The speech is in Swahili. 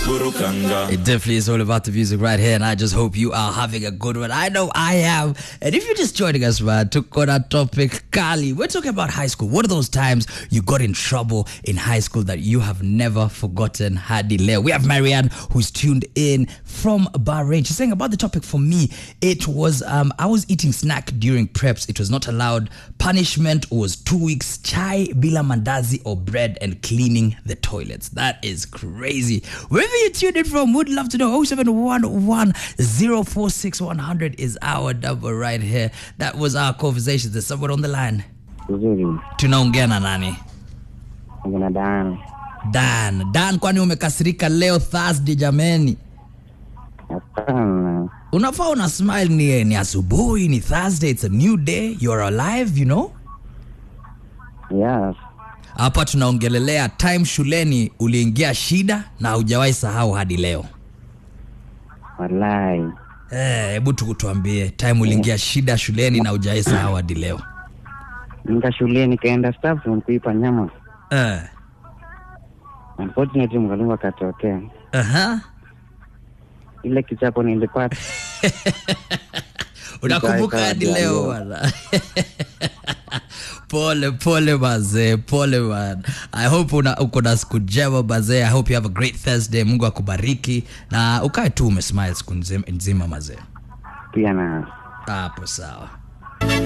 It definitely is all about the music right here, and I just hope you are having a good one. I know I am. And if you're just joining us, man, to on our topic, Kali, we're talking about high school. What are those times you got in trouble in high school that you have never forgotten? Hadi Leo. We have Marianne who's tuned in from Bahrain. She's saying about the topic. For me, it was I was eating snack during preps. It was not allowed. Punishment was 2 weeks chai bila mandazi or bread and cleaning the toilets. That is crazy. Wherever you tuned in from, would love to know. 0711 046 100 is our number right here. That was our conversation. There's someone on the line. Tunaongea na nani? Ngina Dan, kwani umekasirika leo Thursday jameni? Hapana. Unafaa una smile, ni asubuhi, ni Thursday, it's a new day, you're alive, you know? Yes. Hapa tunaongelelea time shuleni uliingia shida na hujawahi sahau hadi leo. Wallahi. Hebu tukutuambie time uliingia shida shuleni na hujawahi sahau hadi leo. Nika shuleni nikaenda staff room kuipa nyama. Unfortunately mkalimu akatokea. Ile kichapo nilipata. Unakumbuka hadi leo bwana. Pole mazee, pole man. I hope uko na siku njema mazee. I hope you have a great Thursday. Mungu akubariki na ukae tu umesmile siku nzima mazee. Pia na hapo sawa.